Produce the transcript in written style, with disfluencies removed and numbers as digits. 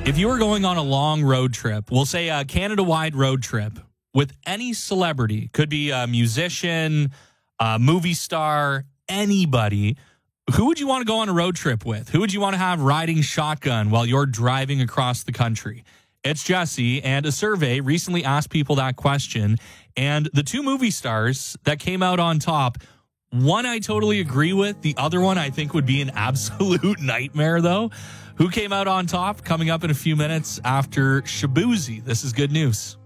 If you were going on a long road trip, we'll say a Canada-wide road trip with any celebrity, could be a musician, a movie star, anybody, who would you want to go on a road trip with? Who would you want to have riding shotgun while you're driving across the country? It's Jesse, and a survey recently asked people that question, and the two movie stars that came out on top, one I totally agree with, the other one I think would be an absolute nightmare, though. Who came out on top? Coming up in a few minutes after Shaboozey. This is good news.